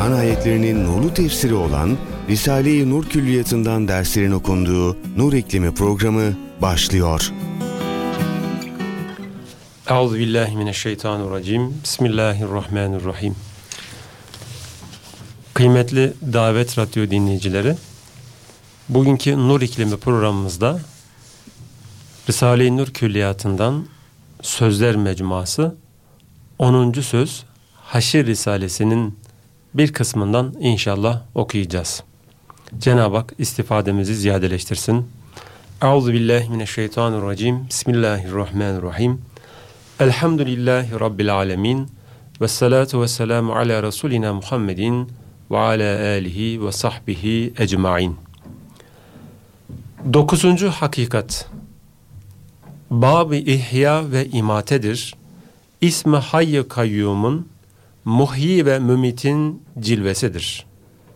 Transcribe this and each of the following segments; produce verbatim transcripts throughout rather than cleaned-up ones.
Kur'an ayetlerinin nurlu tefsiri olan Risale-i Nur Külliyatı'ndan derslerin okunduğu Nur İklimi programı başlıyor. Euzubillahimineşşeytanirracim. Bismillahirrahmanirrahim. Kıymetli Davet Radyo dinleyicileri, bugünkü Nur İklimi programımızda Risale-i Nur Külliyatı'ndan Sözler Mecmuası onuncu söz Haşr Risalesi'nin bir kısmından inşallah okuyacağız. Cenab-ı Hak istifademizi ziyadeleştirsin. Euzubillahimineşşeytanirracim. Bismillahirrahmanirrahim. Elhamdülillahi Rabbil alemin. Vessalatu vesselamu ala Resulina Muhammedin ve ala alihi ve sahbihi ecmain. Dokuzuncu hakikat Bab-ı İhya ve İmate'dir. İsmi Hayy-i Kayyum'un muhyi ve mümitin cilvesidir.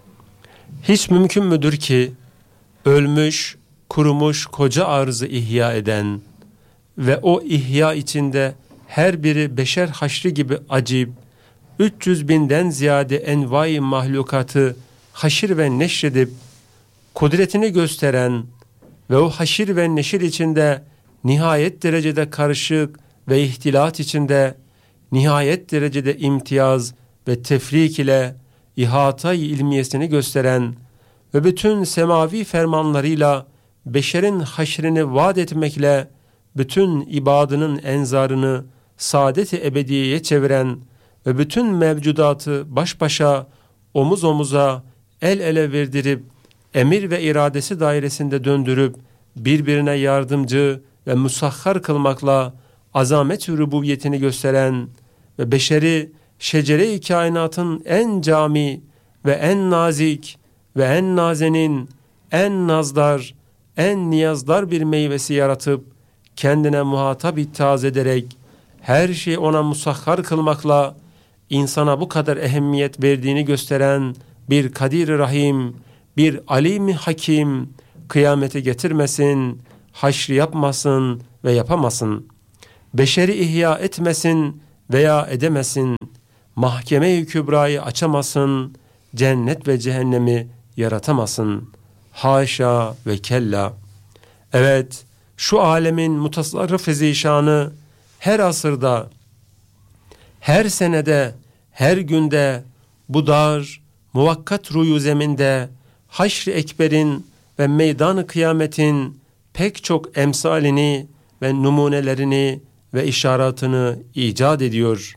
Hiç mümkün müdür ki ölmüş, kurumuş koca arzı ihya eden ve o ihya içinde her biri beşer haşri gibi acib, üç yüz binden ziyade envai mahlukatı haşir ve neşredip kudretini gösteren ve o haşir ve neşir içinde nihayet derecede karışık ve ihtilat içinde nihayet derecede imtiyaz ve tefrik ile ihata-i ilmiyesini gösteren ve bütün semavi fermanlarıyla beşerin haşrini vaat etmekle bütün ibadının enzarını saadet-i ebediyeye çeviren ve bütün mevcudatı baş başa, omuz omuza, el ele verdirip, emir ve iradesi dairesinde döndürüp, birbirine yardımcı ve musahhar kılmakla azamet-i rububiyetini gösteren ve beşeri şecere-i kainatın en cami ve en nazik ve en nazenin, en nazdar, en niyazdar bir meyvesi yaratıp, kendine muhatap ittihaz ederek, her şeyi ona musahhar kılmakla, insana bu kadar ehemmiyet verdiğini gösteren bir Kadir-i Rahim, bir Alim-i Hakim, kıyameti getirmesin, haşri yapmasın ve yapamasın. Beşeri ihya etmesin veya edemesin. Mahkeme-i kübrayı açamasın, cennet ve cehennemi yaratamasın. Haşa ve kella. Evet, şu alemin mutasarrıf-ı zişanı her asırda, her senede, her günde, bu dar, muvakkat ruyu zeminde, haşr-ı ekberin ve meydan-ı kıyametin pek çok emsalini ve numunelerini ve işaretini icat ediyor.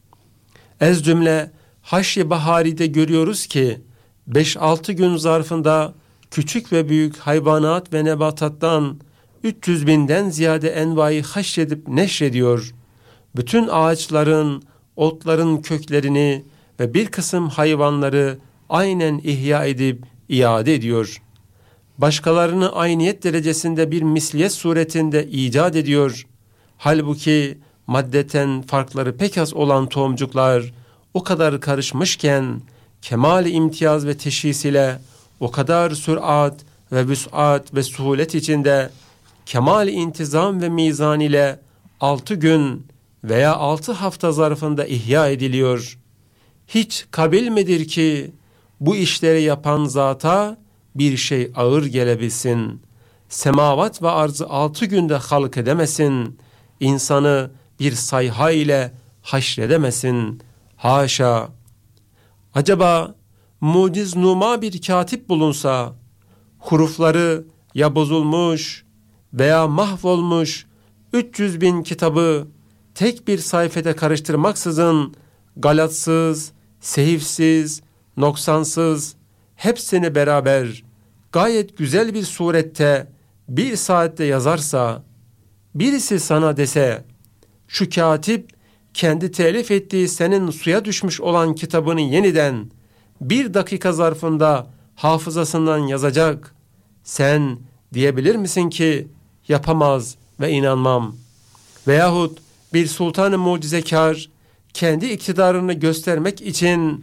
Ez cümle Haşr-ı Bahari'de görüyoruz ki beş altı gün zarfında küçük ve büyük hayvanat ve nebatattan üç yüz binden ziyade envai haşredip neşrediyor. Bütün ağaçların, otların köklerini ve bir kısım hayvanları aynen ihya edip iade ediyor. Başkalarını ayniyet derecesinde bir misliyet suretinde icat ediyor. Halbuki maddeten farkları pek az olan tohumcuklar o kadar karışmışken kemal-i imtiyaz ve teşhis ile o kadar sürat ve vüs'at ve suhulet içinde kemal-i intizam ve mizan ile altı gün veya altı hafta zarfında ihya ediliyor. Hiç kabil midir ki bu işleri yapan zata bir şey ağır gelebilsin? Semavat ve arzı altı günde halk edemesin. İnsanı bir sayha ile haşredemesin. Haşa! Acaba muciz numa bir katip bulunsa, hurufları ya bozulmuş veya mahvolmuş üç yüz bin kitabı tek bir sayfede karıştırmaksızın galatsız, sehifsiz, noksansız hepsini beraber gayet güzel bir surette bir saatte yazarsa, birisi sana dese, şu katip kendi telif ettiği senin suya düşmüş olan kitabını yeniden bir dakika zarfında hafızasından yazacak, sen diyebilir misin ki yapamaz ve inanmam? Veyahut bir sultan-ı mucizekar kendi iktidarını göstermek için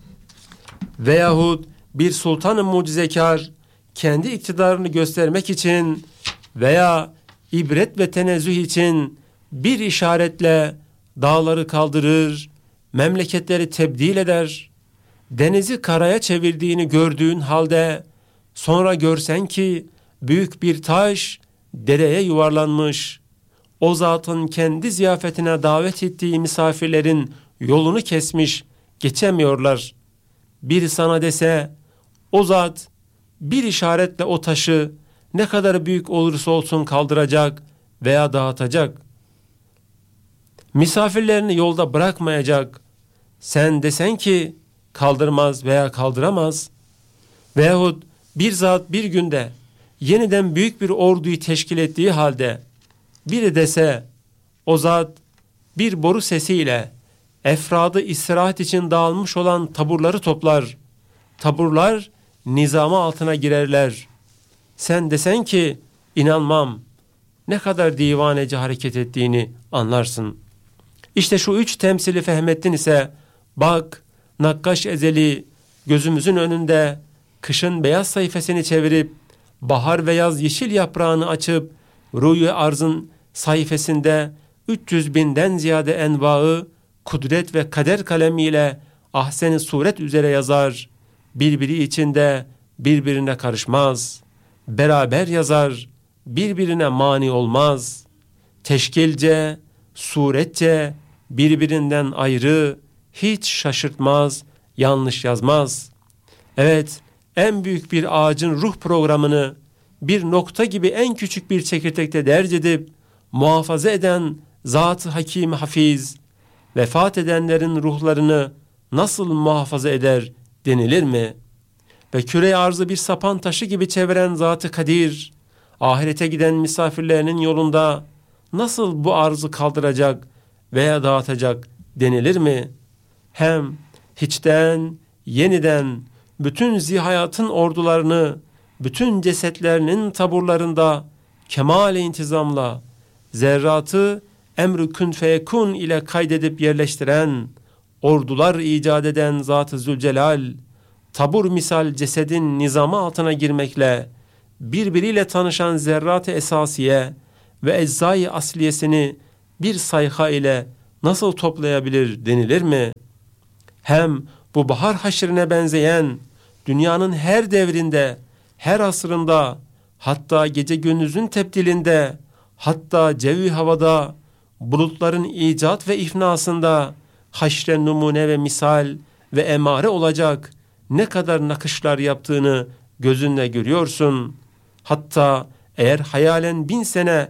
veyahut bir sultan-ı mucizekar kendi iktidarını göstermek için veya ibret ve tenezzüh için bir işaretle dağları kaldırır, memleketleri tebdil eder denizi karaya çevirdiğini gördüğün halde sonra görsen ki büyük bir taş dereye yuvarlanmış, o zatın kendi ziyafetine davet ettiği misafirlerin yolunu kesmiş, geçemiyorlar. Biri sana dese, o zat bir işaretle o taşı ne kadar büyük olursa olsun kaldıracak veya dağıtacak. Misafirlerini yolda bırakmayacak. Sen desen ki kaldırmaz veya kaldıramaz. Veyahut bir zat bir günde yeniden büyük bir orduyu teşkil ettiği halde biri dese, o zat bir boru sesiyle efradı istirahat için dağılmış olan taburları toplar. Taburlar nizama altına girerler. Sen desen ki inanmam, ne kadar divanece hareket ettiğini anlarsın. İşte şu üç temsili fehmettin ise bak, nakkaş ezeli gözümüzün önünde kışın beyaz sayfasını çevirip bahar ve yaz yeşil yaprağını açıp ruh-i arzın sayfasında üç yüz binden ziyade envaı kudret ve kader kalemiyle ahsen-i suret üzere yazar. Birbiri içinde birbirine karışmaz. Beraber yazar, birbirine mani olmaz. Teşkilce, suretçe birbirinden ayrı, hiç şaşırtmaz, yanlış yazmaz. Evet, en büyük bir ağacın ruh programını bir nokta gibi en küçük bir çekirdekte derc edip muhafaza eden Zat-ı Hakim Hafiz, vefat edenlerin ruhlarını nasıl muhafaza eder denilir mi? Ve küre arzı bir sapan taşı gibi çeviren Zat-ı Kadir, ahirete giden misafirlerinin yolunda nasıl bu arzı kaldıracak veya dağıtacak denilir mi? Hem hiçten, yeniden bütün zihayatın ordularını, bütün cesetlerinin taburlarında kemal-i intizamla zerratı emr-i kün feyekun ile kaydedip yerleştiren, ordular icat eden Zat-ı Zülcelal, tabur misal cesedin nizamı altına girmekle birbiriyle tanışan zerrat-ı esasiye ve eczai asliyesini bir sayha ile nasıl toplayabilir denilir mi? Hem bu bahar haşrine benzeyen dünyanın her devrinde, her asrında, hatta gece gündüzün tebdilinde, hatta cevi havada, bulutların icat ve ifnasında haşre numune ve misal ve emare olacak ne kadar nakışlar yaptığını gözünle görüyorsun. Hatta eğer hayalen bin sene,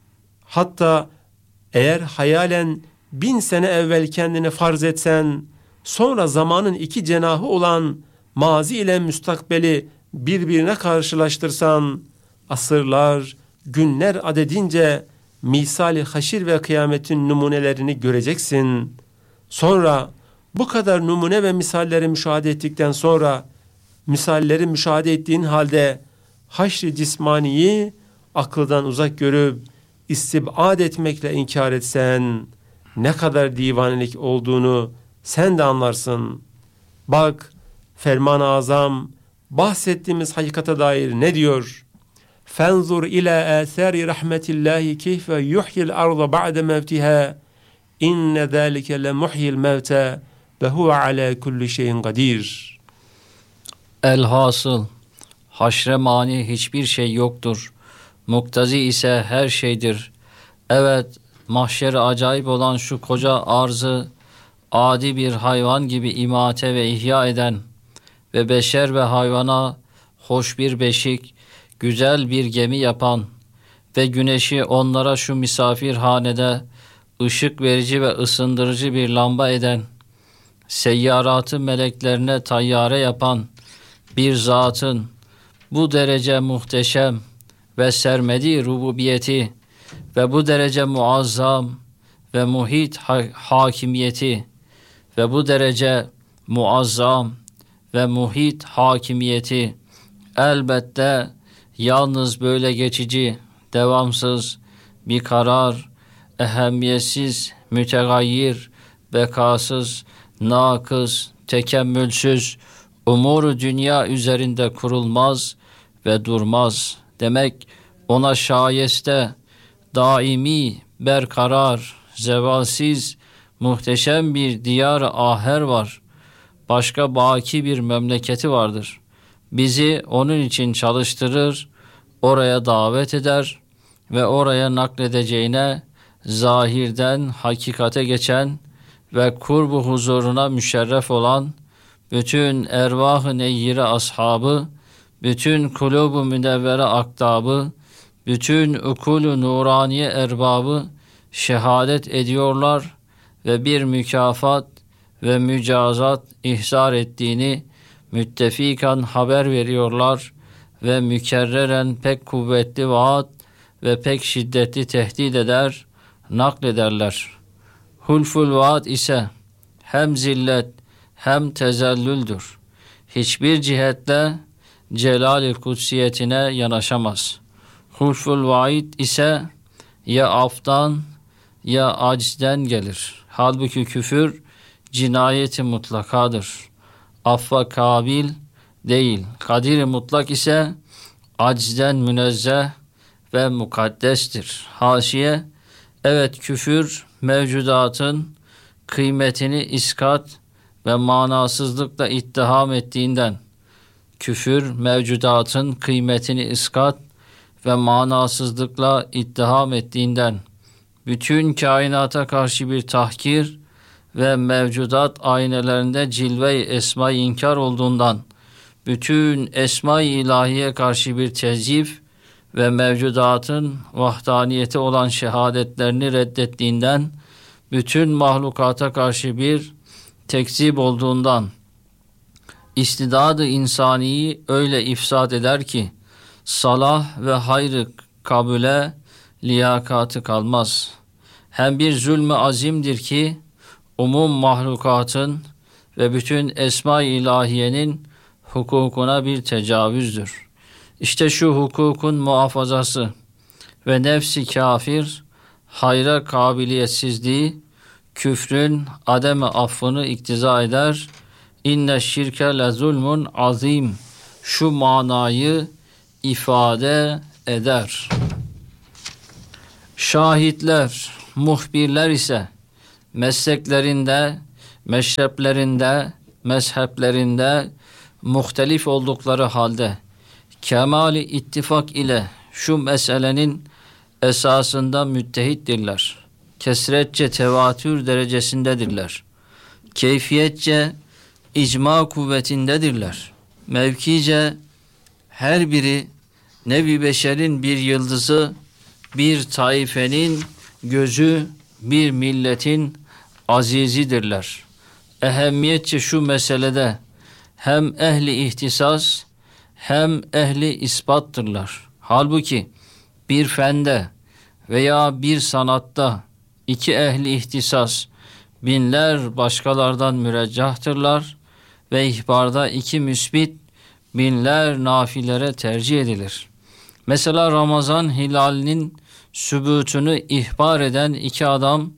hatta eğer hayalen bin sene evvel kendini farz etsen, sonra zamanın iki cenahı olan mazi ile müstakbeli birbirine karşılaştırsan, asırlar, günler adedince misali haşir ve kıyametin numunelerini göreceksin. Sonra bu kadar numune ve misalleri müşahede ettikten sonra, misalleri müşahede ettiğin halde haşr-i cismaniyi akıldan uzak görüp istibad etmekle inkar etsen, ne kadar divanelik olduğunu sen de anlarsın. Bak, Ferman-ı Azam bahsettiğimiz hakikate dair ne diyor? Fenzur ila athari rahmetillahi keyfe yuhyil arda ba'de mevtiha inne zâlike le muhyil mevte ve huve ala kulli şeyin kadir. Elhasıl haşre mani hiçbir şey yoktur. Muktazi ise her şeydir. Evet, mahşeri acayip olan şu koca arzı adi bir hayvan gibi imate ve ihya eden ve beşer ve hayvana hoş bir beşik, güzel bir gemi yapan ve güneşi onlara şu misafirhanede ışık verici ve ısındırıcı bir lamba eden, seyyaratı meleklerine tayyare yapan bir zatın bu derece muhteşem ve sermedi rububiyeti ve bu derece muazzam ve muhit ha- hakimiyeti ve bu derece muazzam ve muhit hakimiyeti elbette yalnız böyle geçici, devamsız bir karar, ehemmiyetsiz, mütegayyir, bekasız, nakız, tekemmülsüz, umuru dünya üzerinde kurulmaz ve durmaz. Demek ona şayeste, daimi, berkarar, zevalsiz, muhteşem bir diyar-ı aher var. başka baki bir memleketi vardır. Bizi onun için çalıştırır, oraya davet eder ve oraya nakledeceğine zahirden hakikate geçen ve kurbu huzuruna müşerref olan bütün ervah-ı neyyire ashabı, bütün kulub-u münevvere aktabı, bütün ukul-u nuraniye erbabı şehadet ediyorlar ve bir mükafat ve mücazat ihzar ettiğini müttefikan haber veriyorlar ve mükerreren pek kuvvetli vaat ve pek şiddetli tehdit eder, naklederler. Hulful vaat ise hem zillet hem tezellüldür. Hiçbir cihetle celal-i kutsiyetine yanaşamaz. Hulful vaid ise ya aftan ya acizden gelir. Halbuki küfür cinayeti mutlakadır. Affa kabil değil. Kadir-i mutlak ise acizden münezzeh ve mukaddestir. Haşiye, evet küfür mevcudatın kıymetini iskat ve manasızlıkla ittiham ettiğinden, küfür mevcudatın kıymetini iskat ve manasızlıkla ittiham ettiğinden, bütün kainata karşı bir tahkir ve mevcudat aynelerinde cilve-i esma-i inkar olduğundan, bütün esma-i ilahiye karşı bir tezif ve mevcudatın vahdaniyeti olan şehadetlerini reddettiğinden, bütün mahlukata karşı bir tekzip olduğundan, istidadı insaniyi öyle ifsad eder ki, salah ve hayrı kabule liyakatı kalmaz. Hem bir zulmü azimdir ki, umum mahlukatın ve bütün esma-i ilahiyenin hukukuna bir tecavüzdür. İşte şu hukukun muhafazası ve nefsi kafir, hayra kabiliyetsizliği, küfrün adem-i affını iktiza eder. İnne şirke le zulmun azim, şu manayı ifade eder. Şahitler, muhbirler ise mesleklerinde, meşreplerinde, mezheplerinde muhtelif oldukları halde kemali ittifak ile şu meselenin esasında müttehittirler. Kesretçe tevatür derecesindedirler. Keyfiyetçe icma kuvvetindedirler. Mevkice her biri nevi beşerin bir yıldızı, bir taifenin gözü, bir milletin azizidirler. Ehemmiyetçe şu meselede hem ehli ihtisas hem ehli ispattırlar. Halbuki bir fende veya bir sanatta iki ehli ihtisas binler başkalardan müreccahtırlar ve ihbarda iki müsbit binler nafilere tercih edilir. Mesela Ramazan hilalinin sübutunu ihbar eden iki adam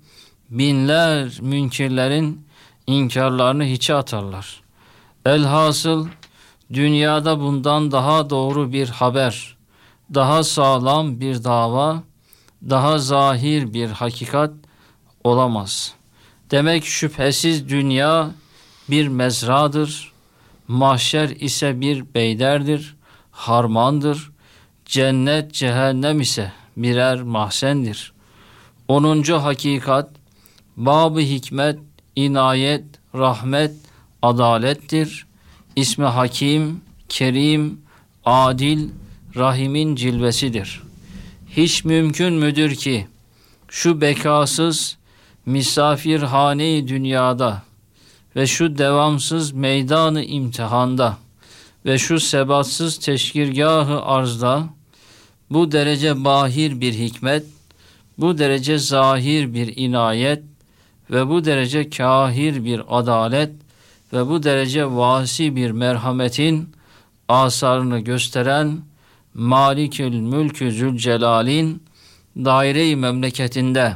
binler münkirlerin inkarlarını hiçe atarlar. Elhasıl dünyada bundan daha doğru bir haber, daha sağlam bir dava, daha zahir bir hakikat olamaz. Demek şüphesiz dünya bir mezradır, mahşer ise bir beyderdir, harmandır, cennet cehennem ise birer mahzendir. Onuncu hakikat, bab-ı hikmet, inayet, rahmet, adalettir. İsmi Hakim, Kerim, Adil, Rahim'in cilvesidir. Hiç mümkün müdür ki şu bekasız misafirhane-i dünyada ve şu devamsız meydanı imtihanda ve şu sebatsız teşkirgâh-ı arzda bu derece bahir bir hikmet, bu derece zahir bir inayet ve bu derece kahir bir adalet ve bu derece vasi bir merhametin asarını gösteren Malikül Mülkü Zülcelal'in daire-i memleketinde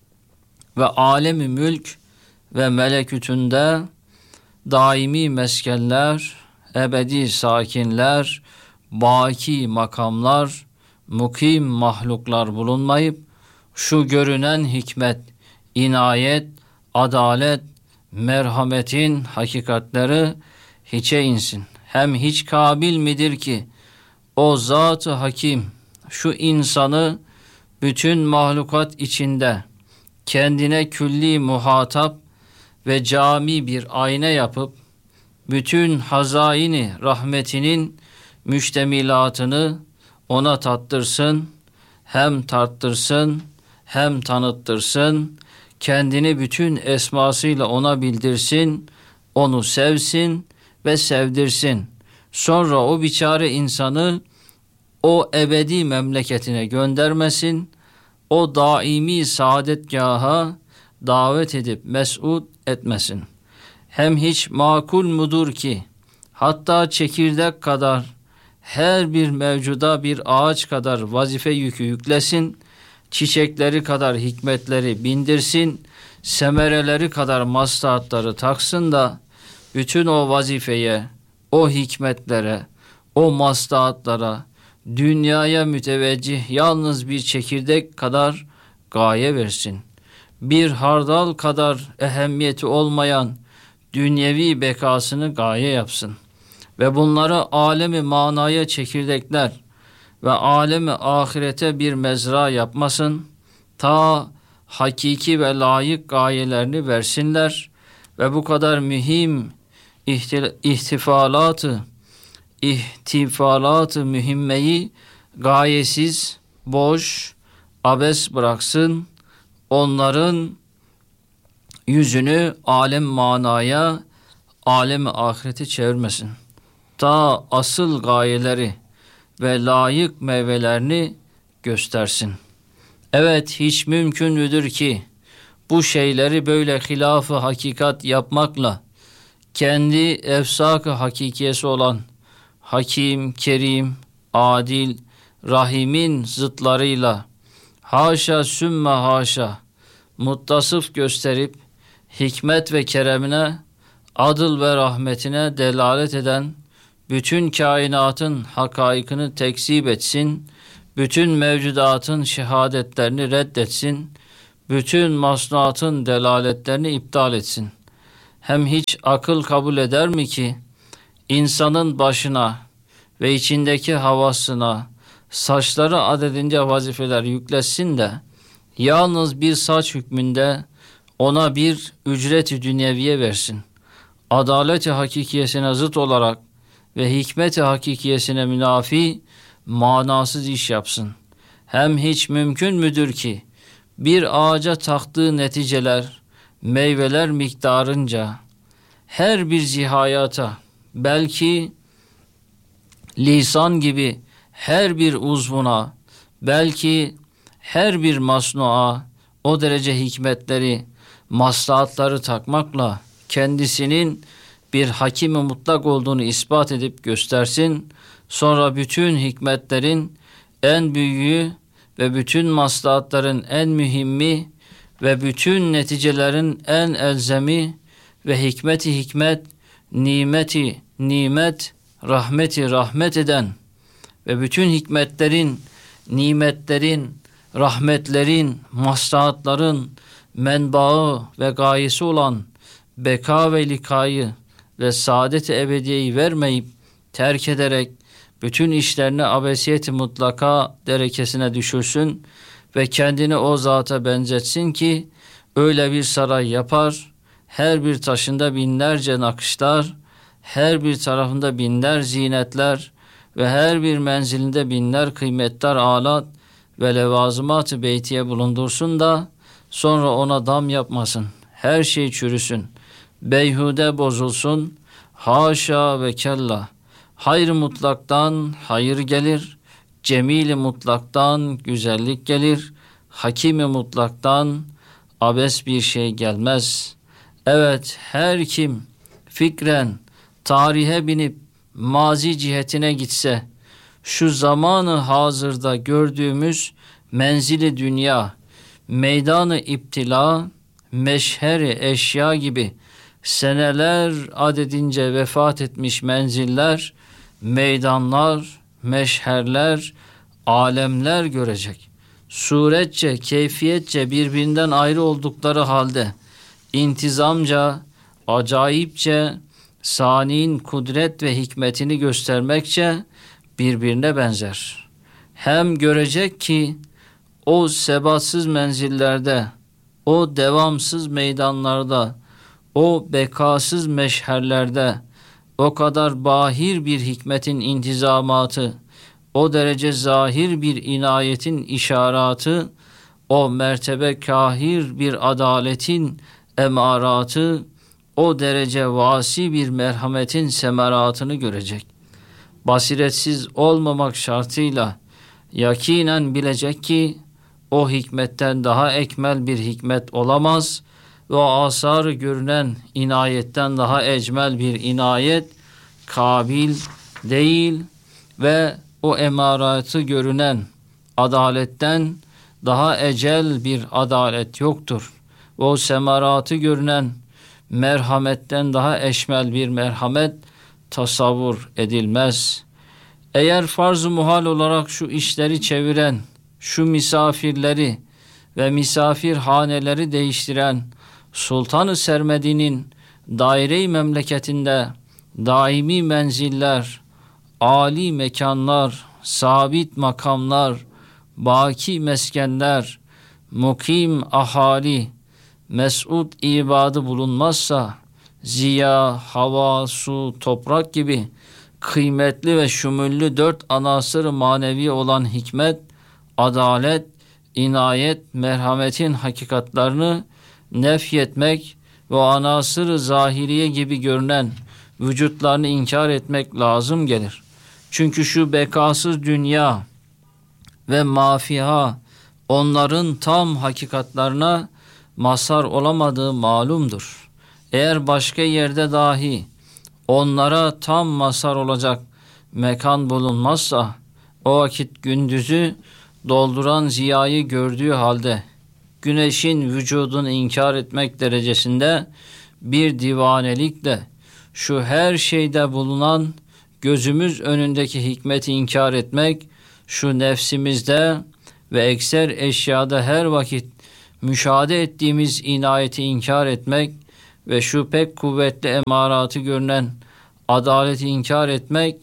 ve alemi mülk ve melekütünde daimi meskenler, ebedi sakinler, baki makamlar, mukim mahluklar bulunmayıp şu görünen hikmet, inayet, adalet, merhametin hakikatleri hiçe insin. Hem hiç kabil midir ki o Zat-ı Hakim şu insanı bütün mahlukat içinde kendine külli muhatap ve cami bir ayna yapıp bütün hazaini rahmetinin müştemilatını ona tattırsın, hem tarttırsın, hem tanıttırsın, kendini bütün esmasıyla ona bildirsin, onu sevsin ve sevdirsin. Sonra o biçare insanı o ebedi memleketine göndermesin, o daimi saadetgaha davet edip mes'ud etmesin. Hem hiç makul mudur ki hatta çekirdek kadar her bir mevcuda bir ağaç kadar vazife yükü yüklesin, çiçekleri kadar hikmetleri bindirsin, semereleri kadar maslahatları taksın da bütün o vazifeye, o hikmetlere, o maslahatlara, dünyaya müteveccih yalnız bir çekirdek kadar gaye versin. Bir hardal kadar ehemmiyeti olmayan dünyevi bekasını gaye yapsın. Ve bunları alemi manaya çekirdekler ve alemi ahirete bir mezra yapmasın. Ta hakiki ve layık gayelerini versinler ve bu kadar mühim ihtifalatı, ihtifalatı mühimmeyi gayesiz, boş, abes bıraksın. Onların yüzünü alem manaya, alem ahirete çevirmesin. Ta asıl gayeleri ve layık meyvelerini göstersin. Evet, hiç mümkün müdür ki bu şeyleri böyle hilaf-ı hakikat yapmakla kendi efsak-ı hakikiyesi olan Hakim, Kerim, Adil, Rahim'in zıtlarıyla haşa sümme haşa muttasıf gösterip hikmet ve keremine, adıl ve rahmetine delalet eden bütün kainatın hakaikını tekzip etsin, bütün mevcudatın şehadetlerini reddetsin, bütün masnuatın delaletlerini iptal etsin. Hem hiç akıl kabul eder mi ki insanın başına ve içindeki havasına saçları adedince vazifeler yüklesin de yalnız bir saç hükmünde ona bir ücret-i dünyeviye versin. Adalet-i hakikiyesine zıt olarak ve hikmet-i hakikiyesine münafi manasız iş yapsın. Hem hiç mümkün müdür ki bir ağaca taktığı neticeler, meyveler miktarınca her bir zihayata, belki lisan gibi her bir uzvuna, belki her bir masnuğa o derece hikmetleri, maslahatları takmakla kendisinin bir hakimi mutlak olduğunu ispat edip göstersin. Sonra bütün hikmetlerin en büyüğü ve bütün maslahatların en mühimmi ve bütün neticelerin en elzemi ve hikmeti hikmet, nimeti nimet, rahmeti rahmet eden ve bütün hikmetlerin, nimetlerin, rahmetlerin, maslahatların menbaı ve gayesi olan beka ve likayı ve saadet-i ebediyeyi vermeyip terk ederek bütün işlerini abesiyet-i mutlaka derekesine düşürsün ve kendini o zata benzetsin ki öyle bir saray yapar, her bir taşında binlerce nakışlar, her bir tarafında binler zinetler ve her bir menzilinde binler kıymetler alat ve levazımat-ı beytiye bulundursun da sonra ona dam yapmasın, her şey çürüsün, beyhude bozulsun, haşa ve kella. Hayır mutlaktan hayır gelir, cemil-i mutlaktan güzellik gelir, hakim-i mutlaktan abes bir şey gelmez. Evet, her kim fikren tarihe binip mazi cihetine gitse, şu zamanı hazırda gördüğümüz menzili dünya, meydanı iptila, meşheri eşya gibi seneler adedince vefat etmiş menziller, meydanlar, meşherler, alemler görecek. Suretçe, keyfiyetçe birbirinden ayrı oldukları halde intizamca, acayipçe sani'nin kudret ve hikmetini göstermekçe birbirine benzer. Hem görecek ki o sebatsız menzillerde, o devamsız meydanlarda, o bekasız meşherlerde o kadar bahir bir hikmetin intizamatı, o derece zahir bir inayetin işaratı, o mertebe kahir bir adaletin emaratı, o derece vasi bir merhametin semeratını görecek. Basiretsiz olmamak şartıyla yakinen bilecek ki o hikmetten daha ekmel bir hikmet olamaz ve o asarı görünen inayetten daha ecmel bir inayet kabil değil ve o emaratı görünen adaletten daha ecel bir adalet yoktur. O semaratı görünen merhametten daha eşmel bir merhamet tasavvur edilmez. Eğer farz-ı muhal olarak şu işleri çeviren, şu misafirleri ve misafirhaneleri değiştiren Sultan-ı Sermedi'nin daire-i memleketinde daimi menziller, âli mekanlar, sabit makamlar, baki meskenler, mukim ahali, mes'ud ibadı bulunmazsa, ziya, hava, su, toprak gibi kıymetli ve şümüllü dört anasır manevi olan hikmet, adalet, inayet, merhametin hakikatlarını nefyetmek ve anasır-ı zahiriye gibi görünen vücutlarını inkar etmek lazım gelir. Çünkü şu bekasız dünya ve mafiha onların tam hakikatlarına mazhar olamadığı malumdur. Eğer başka yerde dahi onlara tam mazhar olacak mekan bulunmazsa, o vakit gündüzü dolduran ziyayı gördüğü halde güneşin vücudunu inkar etmek derecesinde bir divanelikle şu her şeyde bulunan gözümüz önündeki hikmeti inkar etmek, şu nefsimizde ve ekser eşyada her vakit müşahede ettiğimiz inayeti inkar etmek ve şu pek kuvvetli emaratı görünen adaleti inkar etmek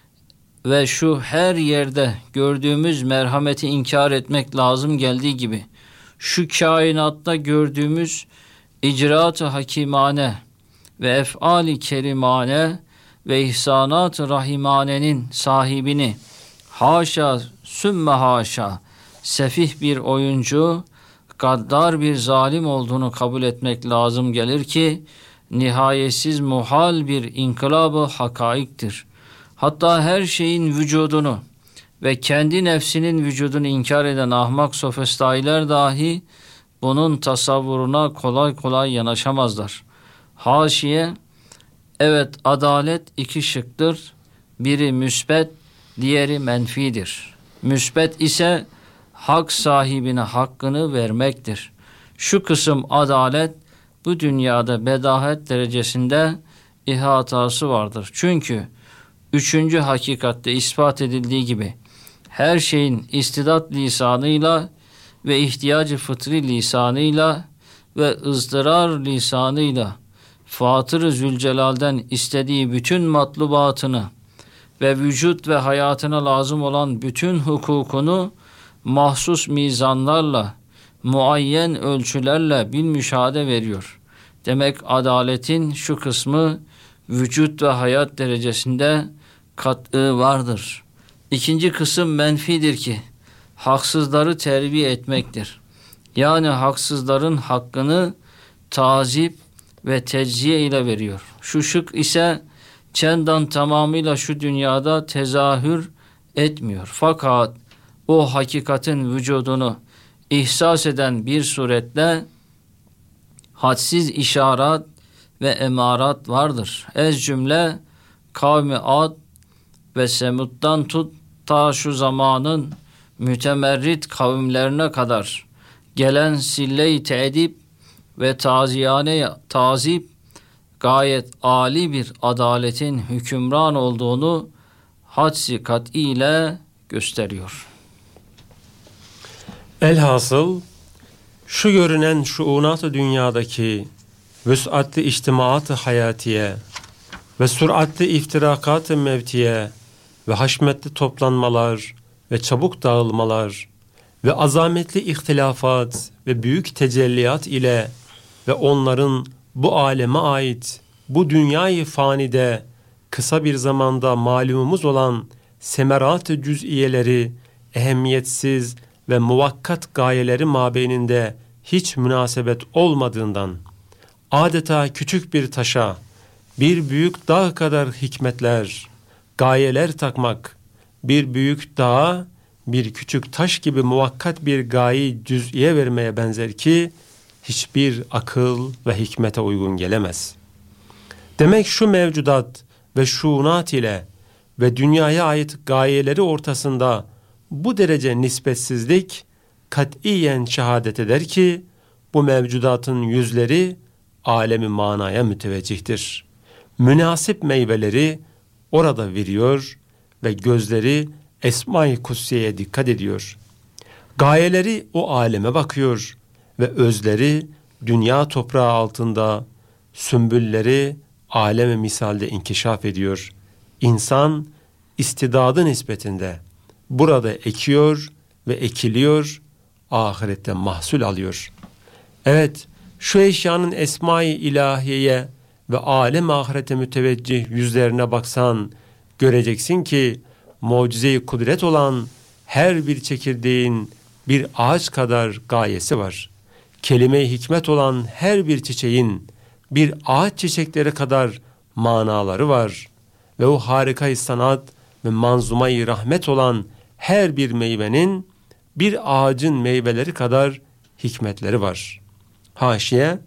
ve şu her yerde gördüğümüz merhameti inkar etmek lazım geldiği gibi, şu kainatta gördüğümüz icraat-ı hakimane ve ef'al-i kerimane ve ihsanat-ı rahimanenin sahibini haşa sümme haşa sefih bir oyuncu, gaddar bir zalim olduğunu kabul etmek lazım gelir ki nihayetsiz muhal bir inkılab-ı hakaiktir. Hatta her şeyin vücudunu ve kendi nefsinin vücudunu inkar eden ahmak sofistailer dahi bunun tasavvuruna kolay kolay yanaşamazlar. Haşiye, evet adalet iki şıktır. Biri müsbet, diğeri menfidir. Müsbet ise hak sahibine hakkını vermektir. Şu kısım adalet bu dünyada bedahet derecesinde ihatası vardır. Çünkü üçüncü hakikatte ispat edildiği gibi her şeyin istidat lisanıyla ve ihtiyacı fıtri lisanıyla ve ızdırar lisanıyla Fatır-ı Zülcelal'den istediği bütün matlubatını ve vücut ve hayatına lazım olan bütün hukukunu mahsus mizanlarla, muayyen ölçülerle bil müşahede veriyor. Demek adaletin şu kısmı vücut ve hayat derecesinde kat'ı vardır. İkinci kısım menfidir ki haksızları terbiye etmektir. Yani haksızların hakkını tazip ve tecziye ile veriyor. Şu şık ise çendan tamamıyla şu dünyada tezahür etmiyor. Fakat o hakikatin vücudunu ihsas eden bir suretle hadsiz işaret ve emarat vardır. Ez cümle kavmi Ad ve Semud'dan tut ta şu zamanın mütemerrit kavimlerine kadar gelen sille-i teedip ve taziyane tazip gayet âli bir adaletin hükümran olduğunu hadsi kat'i ile gösteriyor. Elhasıl şu görünen şuunat-ı dünyadaki vüs'atli içtimaat-ı hayatiye ve süratli iftirakat-ı mevtiye ve haşmetli toplanmalar ve çabuk dağılmalar ve azametli ihtilafat ve büyük tecelliyat ile ve onların bu aleme ait bu dünyayı fanide kısa bir zamanda malumumuz olan semerat-ı cüz'iyeleri ehemmiyetsiz ve muvakkat gayeleri mabeyninde hiç münasebet olmadığından adeta küçük bir taşa bir büyük dağ kadar hikmetler, gayeler takmak, bir büyük dağa bir küçük taş gibi muvakkat bir gaye cüz'iye vermeye benzer ki hiçbir akıl ve hikmete uygun gelemez. Demek şu mevcudat ve şuunat ile ve dünyaya ait gayeleri ortasında bu derece nispetsizlik katiyen şehadet eder ki bu mevcudatın yüzleri alemi manaya müteveccihtir. Münasip meyveleri orada veriyor ve gözleri Esma-i Kutsiye'ye dikkat ediyor. Gayeleri o aleme bakıyor ve özleri dünya toprağı altında, sümbülleri aleme misalde inkişaf ediyor. İnsan istidadı nispetinde burada ekiyor ve ekiliyor, ahirette mahsul alıyor. Evet, şu eşyanın esma-i ilahiyeye ve alem ahirete müteveccih yüzlerine baksan göreceksin ki mucize-i kudret olan her bir çekirdeğin bir ağaç kadar gayesi var. Kelime-i hikmet olan her bir çiçeğin bir ağaç çiçekleri kadar manaları var. Ve o harika-i sanat ve manzuma-i rahmet olan her bir meyvenin bir ağacın meyveleri kadar hikmetleri var. Haşiye,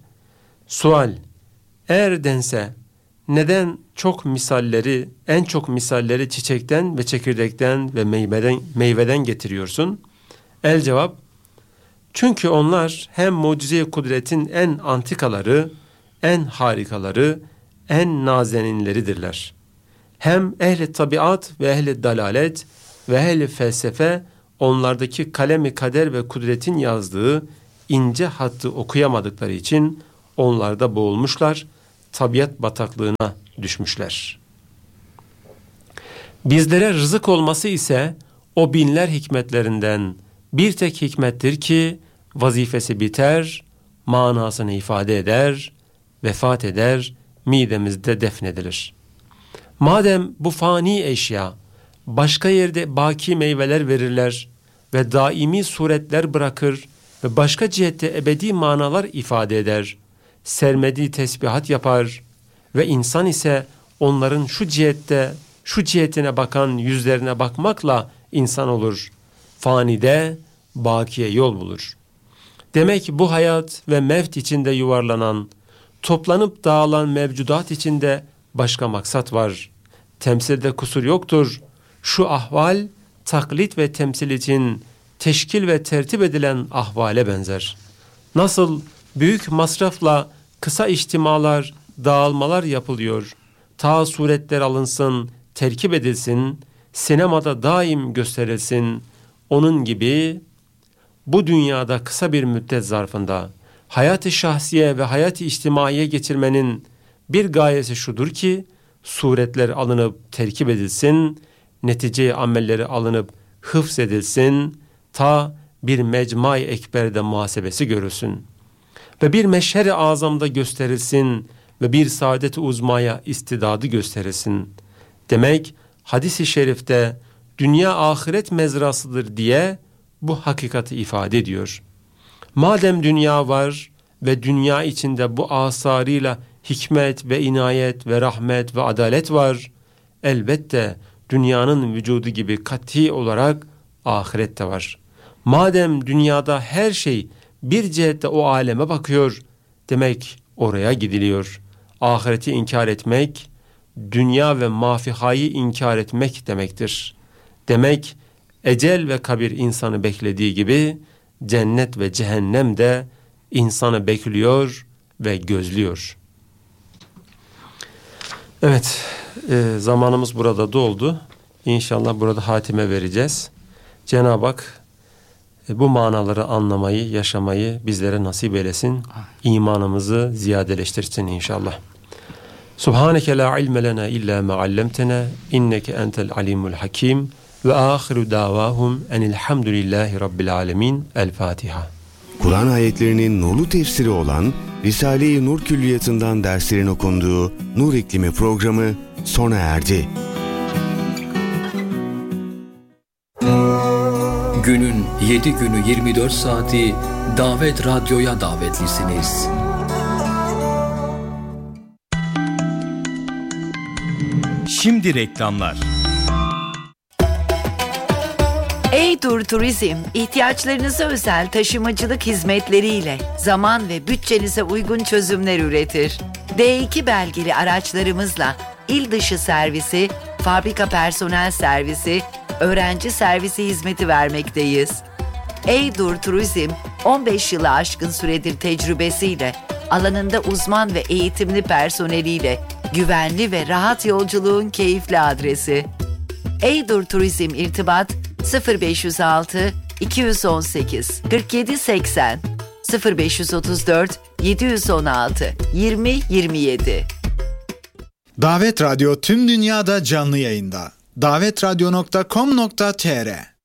sual, eğer dense neden çok misalleri, en çok misalleri çiçekten ve çekirdekten ve meyveden, meyveden getiriyorsun? El cevap, çünkü onlar hem mucize-i kudretin en antikaları, en harikaları, en nazeninleridirler. Hem ehli tabiat ve ehli dalalet ve ehli felsefe onlardaki kalemi kader ve kudretin yazdığı ince hattı okuyamadıkları için onlarda boğulmuşlar, tabiat bataklığına düşmüşler. Bizlere rızık olması ise o binler hikmetlerinden bir tek hikmettir ki vazifesi biter, manasını ifade eder, vefat eder, midemizde defnedilir. Madem bu fani eşya başka yerde baki meyveler verirler ve daimi suretler bırakır ve başka cihette ebedi manalar ifade eder, sermedi tesbihat yapar ve insan ise onların şu cihette, şu cihetine bakan yüzlerine bakmakla insan olur. Fanide bakiye yol bulur. Demek bu hayat ve mevt içinde yuvarlanan, toplanıp dağılan mevcudat içinde başka maksat var. Temsilde kusur yoktur. Şu ahval taklit ve temsil için teşkil ve tertip edilen ahvale benzer. Nasıl büyük masrafla kısa içtimalar, dağılmalar yapılıyor, ta suretler alınsın, terkip edilsin, sinemada daim gösterilsin, onun gibi bu dünyada kısa bir müddet zarfında hayat-ı şahsiye ve hayat-ı içtimaiye geçirmenin bir gayesi şudur ki, suretler alınıp terkip edilsin, netice amelleri alınıp hıfz edilsin, ta bir mecmai ekberde muhasebesi görülsün ve bir meşher-i azamda gösterilsin ve bir saadet-i uzmaya istidadı gösterilsin. Demek hadis-i şerifte dünya ahiret mezrasıdır diye bu hakikati ifade ediyor. Madem dünya var ve dünya içinde bu asarıyla hikmet ve inayet ve rahmet ve adalet var, elbette dünyanın vücudu gibi kati olarak ahirette var. Madem dünyada her şey bir cihette o aleme bakıyor, demek oraya gidiliyor. Ahireti inkar etmek, dünya ve mafihayı inkar etmek demektir. Demek ecel ve kabir insanı beklediği gibi cennet ve cehennem de insanı bekliyor ve gözlüyor. Evet, e, zamanımız burada doldu. İnşallah burada hatime vereceğiz. Cenab-ı Hak bu manaları anlamayı, yaşamayı bizlere nasip eylesin. İmanımızı ziyadeleştirsin inşallah. Subhaneke la ilme lena illa ma allamtena inneke entel alimul hakim ve ahiru davahum enilhamdülillahi rabbil alemin. El Fatiha. Kur'an ayetlerinin nurlu tefsiri olan Risale-i Nur Külliyatı'ndan derslerin okunduğu Nur İklimi programı sona erdi. Günün yedi günü yirmi dört saati Davet Radyo'ya davetlisiniz. Şimdi reklamlar. Eydur Turizm, ihtiyaçlarınıza özel taşımacılık hizmetleriyle zaman ve bütçenize uygun çözümler üretir. D iki belgeli araçlarımızla il dışı servisi, fabrika personel servisi, öğrenci servisi hizmeti vermekteyiz. Eydur Turizm, on beş yılı aşkın süredir tecrübesiyle, alanında uzman ve eğitimli personeliyle güvenli ve rahat yolculuğun keyifli adresi. Eydur Turizm irtibat sıfır beş yüz altı iki yüz on sekiz kırk yedi seksen sıfır beş yüz otuz dört yedi yüz on altı yirmi yirmi yedi. Davet Radyo tüm dünyada canlı yayında. davet radyo nokta com nokta tr